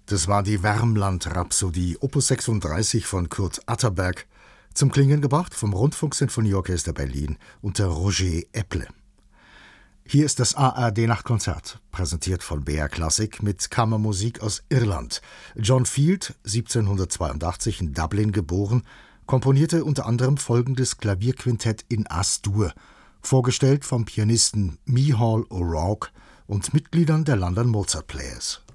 Das war die Värmland-Rhapsodie, Opus 36 von Kurt Atterberg, zum Klingen gebracht vom Rundfunksinfonieorchester Berlin unter Roger Epple. Hier ist das ARD-Nachtkonzert, präsentiert von BR Classic mit Kammermusik aus Irland. John Field, 1782 in Dublin geboren, komponierte unter anderem folgendes Klavierquintett in As-Dur, vorgestellt vom Pianisten Micheál O'Rourke und Mitgliedern der London Mozart Players.